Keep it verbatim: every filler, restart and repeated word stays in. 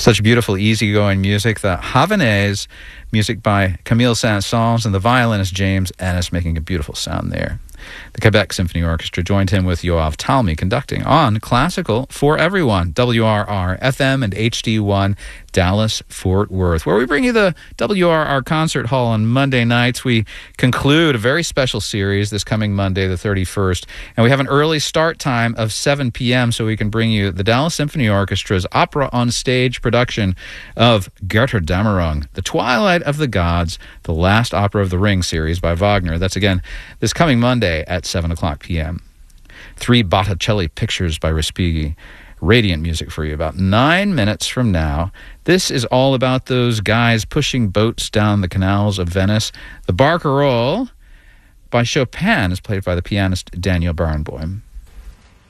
Such beautiful, easygoing music. The Havanaise, music by Camille Saint-Saëns, and the violinist James Ennis making a beautiful sound there. The Quebec Symphony Orchestra joined him with Yoav Talmy conducting on Classical for Everyone, W R R, F M and H D one, Dallas, Fort Worth, where we bring you the W R R Concert Hall on Monday nights. We conclude a very special series this coming Monday, the thirty-first, and we have an early start time of seven p.m. so we can bring you the Dallas Symphony Orchestra's Opera on Stage production of Götterdämmerung, The Twilight of the Gods, the last opera of the Ring series by Wagner. That's, again, this coming Monday at seven o'clock p.m. Three Botticelli pictures by Respighi. Radiant music for you about nine minutes from now. This is all about those guys pushing boats down the canals of Venice. The Barcarolle by Chopin is played by the pianist Daniel Barenboim.